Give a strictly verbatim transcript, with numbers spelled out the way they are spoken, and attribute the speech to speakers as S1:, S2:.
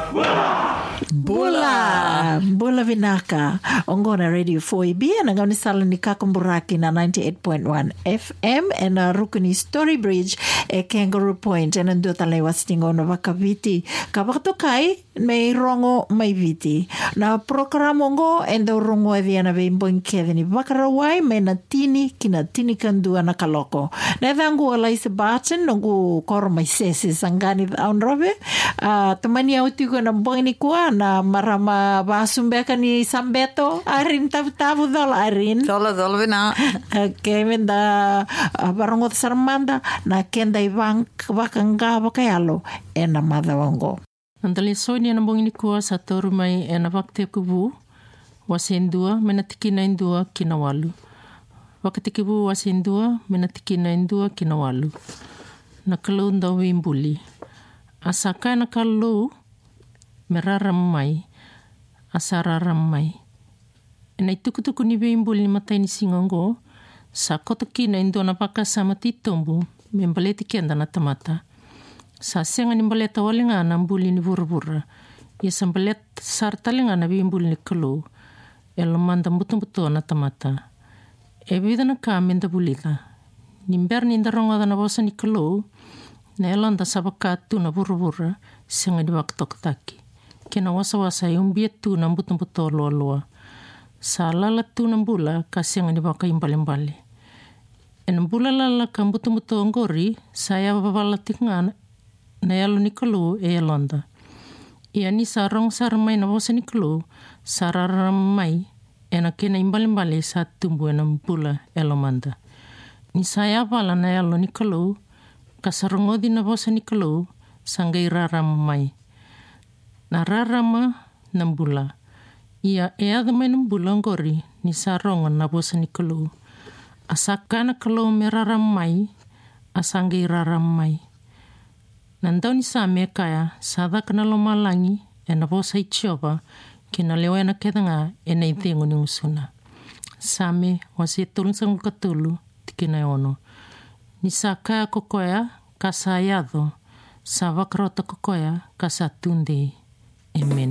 S1: Bula, Bula Vinaka, Ongona Radio four E B, and I'm going to sell in the Kakumburaki na ninety-eight point one F M, and a Rukuni Story Bridge, a Kangaroo Point, and I'm doing was tingo no vakaviti. Kabatokai, may rongo may viti. Na programongo, and the rongo aviana vimboin kevini vakarawai, may natini, kinatini kandua na kaloko. Nevangu alaisa bachen, nongu koro may seses, angani aunrobe, uh, tamani autigo na boini kua, na marama basumbeka ni sambeto arin tabu-tabu dol arin
S2: dol dol vina
S1: okay menda barongo sarmanda na kenda ibang bakanga bakayalo ena madawango
S3: andale sonia na bongini ko sa toru mai ena vakte kubu wasendua menatikina indua kinawalu wakati kubu wasendua menatikina indua kinawalu na kalunda wimbuli asaka na kalu meraram mai asararam mai ena tukutuku ni beimbul ni matai ni singongo sa kotoki na indona paka sama titombu membaleti kenda na tamata sa senga ni baleta walinga na mbuli ni burubura ya sambalet sartalinga na beimbul ni kalo elo manda mutumbuto na tamata e bida na kamenda bulita nimber ni ndaronga na bosa ni kalo na elonda sabakatu na burubura senga di waktokataki kena wasa-wasa yung biet tu na mbuto-mbuto loa-loa. Sa lalat tu ng bula kasi nga di ba kayong balimbali. E ng bula lala ka mbuto-mbuto ang gori, saya babalatik nga na yalo ni Kalu e yalonda. Iyan ni sarong saramay na bosa ni Kalu, sararamay e na kena yung balimbali sa tumbuan ng bula elomanda. Ni saya pala na yalo ni Kalu, kasarungo din na bosa ni Kalu, sanggay raramay. Nararama ng bula. Ia eada may ng bulang gori ni sarongan na bosa ni Kalu. Asaka na Kalu meraramay, asanggay raramay. Nandaw ni Same kaya sada ka na lumalangi e na bosa itsioba kinalewa na keda nga e na itingo ni usuna. Same wasi tulong sa katulu tikinayono. Ni saka kokoya kasayado sa vakrota kokoya kasatunde. Amen.